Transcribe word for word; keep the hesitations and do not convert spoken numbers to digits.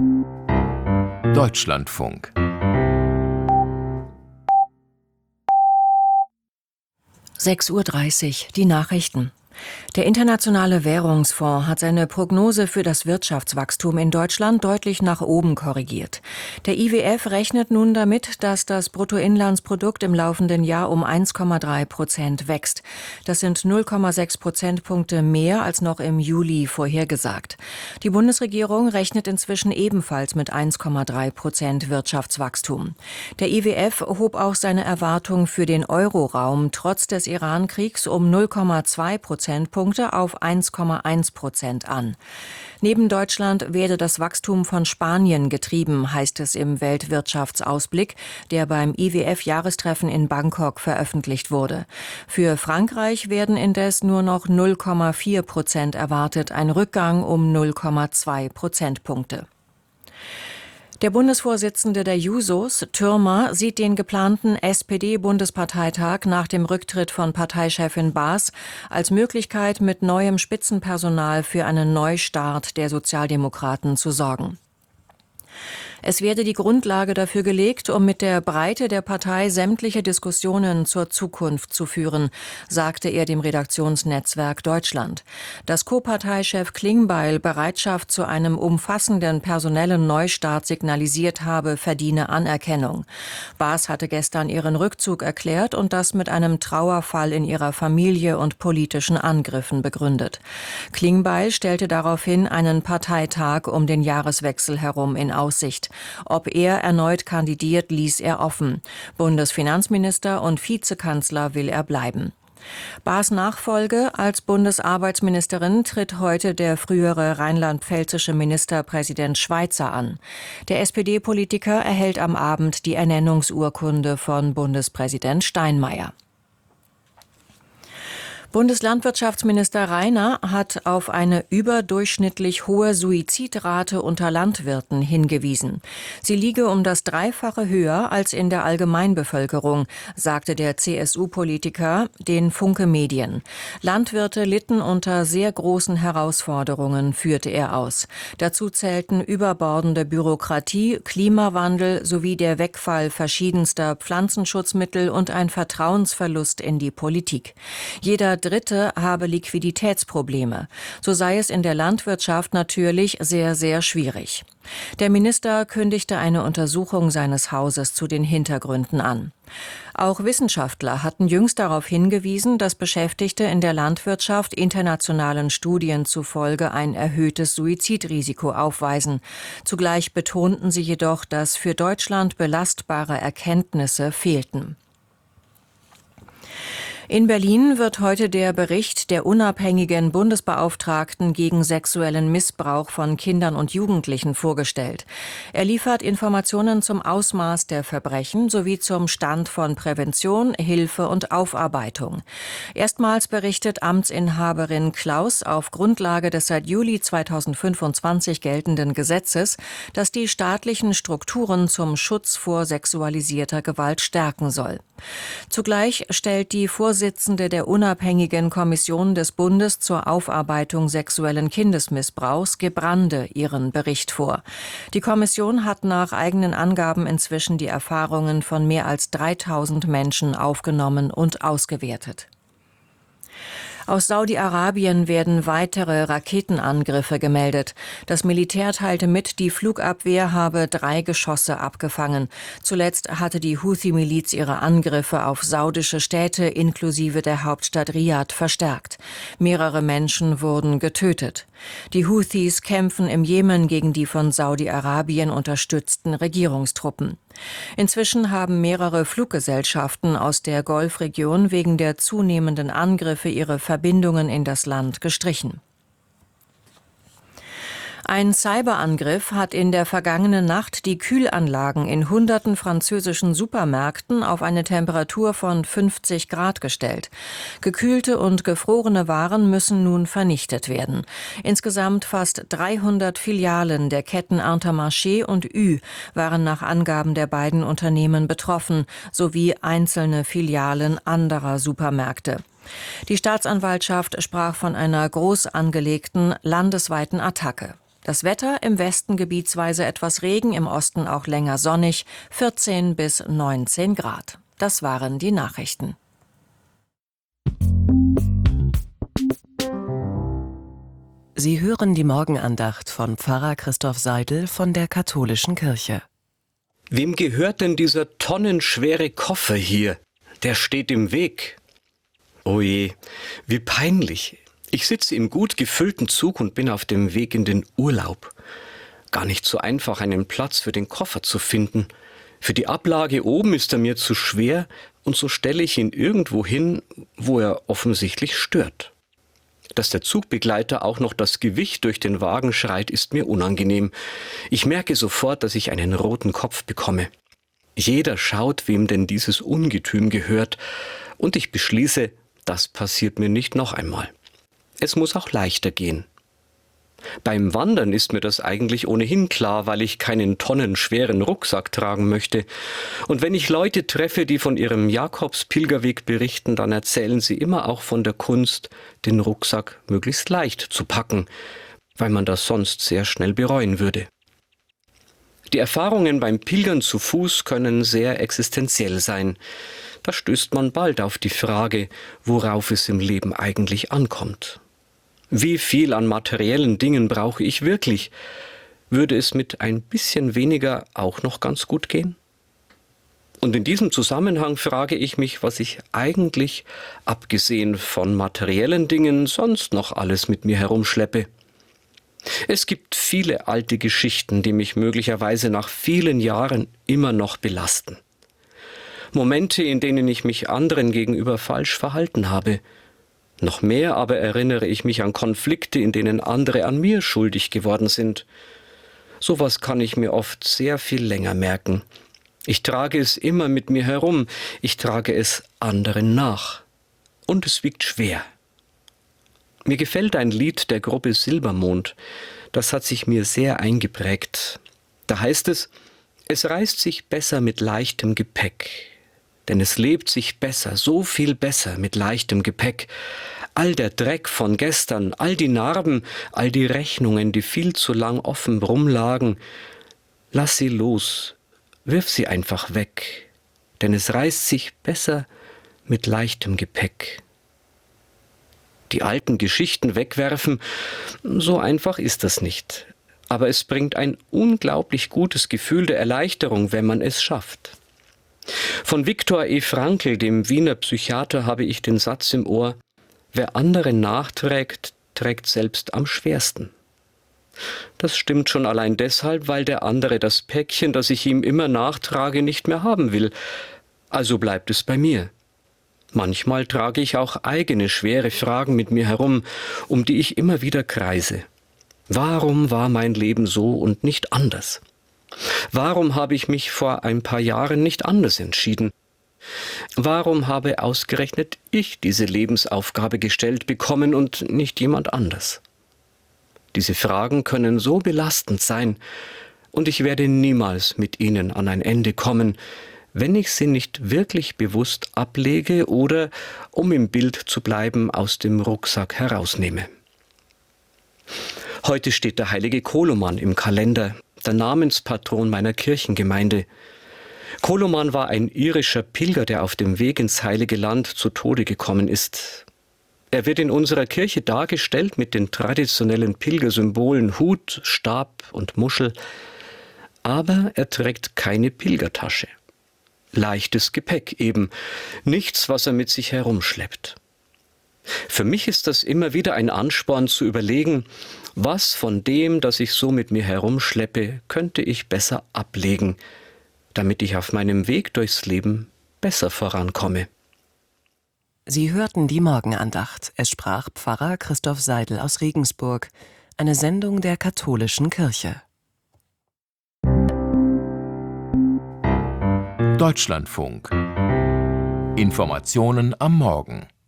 Deutschlandfunk. sechs Uhr dreißig, die Nachrichten. Der Internationale Währungsfonds hat seine Prognose für das Wirtschaftswachstum in Deutschland deutlich nach oben korrigiert. Der I W F rechnet nun damit, dass das Bruttoinlandsprodukt im laufenden Jahr um eins Komma drei Prozent wächst. Das sind null Komma sechs Prozentpunkte mehr als noch im Juli vorhergesagt. Die Bundesregierung rechnet inzwischen ebenfalls mit eins Komma drei Prozent Wirtschaftswachstum. Der I W F hob auch seine Erwartung für den Euroraum trotz des Iran-Kriegs um null Komma zwei Prozentpunkte auf eins Komma eins Prozent an. Neben Deutschland werde das Wachstum von Spanien getrieben, heißt es im Weltwirtschaftsausblick, der beim I W F-Jahrestreffen in Bangkok veröffentlicht wurde. Für Frankreich werden indes nur noch null Komma vier Prozent erwartet, ein Rückgang um null Komma zwei Prozentpunkte. Der Bundesvorsitzende der Jusos, Türmer, sieht den geplanten S P D-Bundesparteitag nach dem Rücktritt von Parteichefin Baas als Möglichkeit, mit neuem Spitzenpersonal für einen Neustart der Sozialdemokraten zu sorgen. Es werde die Grundlage dafür gelegt, um mit der Breite der Partei sämtliche Diskussionen zur Zukunft zu führen, sagte er dem Redaktionsnetzwerk Deutschland. Dass Co-Parteichef Klingbeil Bereitschaft zu einem umfassenden personellen Neustart signalisiert habe, verdiene Anerkennung. Baas hatte gestern ihren Rückzug erklärt und das mit einem Trauerfall in ihrer Familie und politischen Angriffen begründet. Klingbeil stellte daraufhin einen Parteitag um den Jahreswechsel herum in Aussicht. Ob er erneut kandidiert, ließ er offen. Bundesfinanzminister und Vizekanzler will er bleiben. Baas Nachfolge als Bundesarbeitsministerin tritt heute der frühere rheinland-pfälzische Ministerpräsident Schweizer an. Der S P D-Politiker erhält am Abend die Ernennungsurkunde von Bundespräsident Steinmeier. Bundeslandwirtschaftsminister Rainer hat auf eine überdurchschnittlich hohe Suizidrate unter Landwirten hingewiesen. Sie liege um das Dreifache höher als in der Allgemeinbevölkerung, sagte der C S U-Politiker den Funke Medien. Landwirte litten unter sehr großen Herausforderungen, führte er aus. Dazu zählten überbordende Bürokratie, Klimawandel sowie der Wegfall verschiedenster Pflanzenschutzmittel und ein Vertrauensverlust in die Politik. Jeder Dritte habe Liquiditätsprobleme. So sei es in der Landwirtschaft natürlich sehr, sehr schwierig. Der Minister kündigte eine Untersuchung seines Hauses zu den Hintergründen an. Auch Wissenschaftler hatten jüngst darauf hingewiesen, dass Beschäftigte in der Landwirtschaft internationalen Studien zufolge ein erhöhtes Suizidrisiko aufweisen. Zugleich betonten sie jedoch, dass für Deutschland belastbare Erkenntnisse fehlten. In Berlin wird heute der Bericht der unabhängigen Bundesbeauftragten gegen sexuellen Missbrauch von Kindern und Jugendlichen vorgestellt. Er liefert Informationen zum Ausmaß der Verbrechen sowie zum Stand von Prävention, Hilfe und Aufarbeitung. Erstmals berichtet Amtsinhaberin Klaus auf Grundlage des seit Juli zweitausendfünfundzwanzig geltenden Gesetzes, das die staatlichen Strukturen zum Schutz vor sexualisierter Gewalt stärken soll. Zugleich stellt die Vorsitzende der unabhängigen Kommission des Bundes zur Aufarbeitung sexuellen Kindesmissbrauchs, Gebrande, ihren Bericht vor. Die Kommission hat nach eigenen Angaben inzwischen die Erfahrungen von mehr als dreitausend Menschen aufgenommen und ausgewertet. Aus Saudi-Arabien werden weitere Raketenangriffe gemeldet. Das Militär teilte mit, die Flugabwehr habe drei Geschosse abgefangen. Zuletzt hatte die Houthi-Miliz ihre Angriffe auf saudische Städte inklusive der Hauptstadt Riad verstärkt. Mehrere Menschen wurden getötet. Die Houthis kämpfen im Jemen gegen die von Saudi-Arabien unterstützten Regierungstruppen. Inzwischen haben mehrere Fluggesellschaften aus der Golfregion wegen der zunehmenden Angriffe ihre Verbindungen in das Land gestrichen. Ein Cyberangriff hat in der vergangenen Nacht die Kühlanlagen in hunderten französischen Supermärkten auf eine Temperatur von fünfzig Grad gestellt. Gekühlte und gefrorene Waren müssen nun vernichtet werden. Insgesamt fast dreihundert Filialen der Ketten Intermarché und Ü waren nach Angaben der beiden Unternehmen betroffen, sowie einzelne Filialen anderer Supermärkte. Die Staatsanwaltschaft sprach von einer groß angelegten landesweiten Attacke. Das Wetter im Westen gebietsweise etwas Regen, im Osten auch länger sonnig, vierzehn bis neunzehn Grad. Das waren die Nachrichten. Sie hören die Morgenandacht von Pfarrer Christoph Seidel von der Katholischen Kirche. Wem gehört denn dieser tonnenschwere Koffer hier? Der steht im Weg. Oh je, wie peinlich. Ich sitze im gut gefüllten Zug und bin auf dem Weg in den Urlaub. Gar nicht so einfach, einen Platz für den Koffer zu finden. Für die Ablage oben ist er mir zu schwer und so stelle ich ihn irgendwo hin, wo er offensichtlich stört. Dass der Zugbegleiter auch noch das Gewicht durch den Wagen schreit, ist mir unangenehm. Ich merke sofort, dass ich einen roten Kopf bekomme. Jeder schaut, wem denn dieses Ungetüm gehört, und ich beschließe, das passiert mir nicht noch einmal. Es muss auch leichter gehen. Beim Wandern ist mir das eigentlich ohnehin klar, weil ich keinen tonnenschweren Rucksack tragen möchte. Und wenn ich Leute treffe, die von ihrem Jakobspilgerweg berichten, dann erzählen sie immer auch von der Kunst, den Rucksack möglichst leicht zu packen, weil man das sonst sehr schnell bereuen würde. Die Erfahrungen beim Pilgern zu Fuß können sehr existenziell sein. Da stößt man bald auf die Frage, worauf es im Leben eigentlich ankommt. Wie viel an materiellen Dingen brauche ich wirklich? Würde es mit ein bisschen weniger auch noch ganz gut gehen? Und in diesem Zusammenhang frage ich mich, was ich eigentlich, abgesehen von materiellen Dingen, sonst noch alles mit mir herumschleppe. Es gibt viele alte Geschichten, die mich möglicherweise nach vielen Jahren immer noch belasten. Momente, in denen ich mich anderen gegenüber falsch verhalten habe. Noch mehr aber erinnere ich mich an Konflikte, in denen andere an mir schuldig geworden sind. Sowas kann ich mir oft sehr viel länger merken. Ich trage es immer mit mir herum, ich trage es anderen nach. Und es wiegt schwer. Mir gefällt ein Lied der Gruppe Silbermond. Das hat sich mir sehr eingeprägt. Da heißt es, es reist sich besser mit leichtem Gepäck. Denn es lebt sich besser, so viel besser mit leichtem Gepäck. All der Dreck von gestern, all die Narben, all die Rechnungen, die viel zu lang offen rumlagen, lass sie los, wirf sie einfach weg. Denn es reißt sich besser mit leichtem Gepäck. Die alten Geschichten wegwerfen, so einfach ist das nicht. Aber es bringt ein unglaublich gutes Gefühl der Erleichterung, wenn man es schafft. Von Viktor E. Frankl, dem Wiener Psychiater, habe ich den Satz im Ohr, wer anderen nachträgt, trägt selbst am schwersten. Das stimmt schon allein deshalb, weil der andere das Päckchen, das ich ihm immer nachtrage, nicht mehr haben will. Also bleibt es bei mir. Manchmal trage ich auch eigene schwere Fragen mit mir herum, um die ich immer wieder kreise. Warum war mein Leben so und nicht anders? Warum habe ich mich vor ein paar Jahren nicht anders entschieden? Warum habe ausgerechnet ich diese Lebensaufgabe gestellt bekommen und nicht jemand anders? Diese Fragen können so belastend sein, und ich werde niemals mit ihnen an ein Ende kommen, wenn ich sie nicht wirklich bewusst ablege oder, um im Bild zu bleiben, aus dem Rucksack herausnehme. Heute steht der heilige Koloman im Kalender, der Namenspatron meiner Kirchengemeinde. Koloman war ein irischer Pilger, der auf dem Weg ins Heilige Land zu Tode gekommen ist. Er wird in unserer Kirche dargestellt mit den traditionellen Pilgersymbolen Hut, Stab und Muschel, aber er trägt keine Pilgertasche. Leichtes Gepäck eben, nichts, was er mit sich herumschleppt. Für mich ist das immer wieder ein Ansporn zu überlegen, was von dem, das ich so mit mir herumschleppe, könnte ich besser ablegen, damit ich auf meinem Weg durchs Leben besser vorankomme. Sie hörten die Morgenandacht. Es sprach Pfarrer Christoph Seidel aus Regensburg, eine Sendung der Katholischen Kirche. Deutschlandfunk. Informationen am Morgen.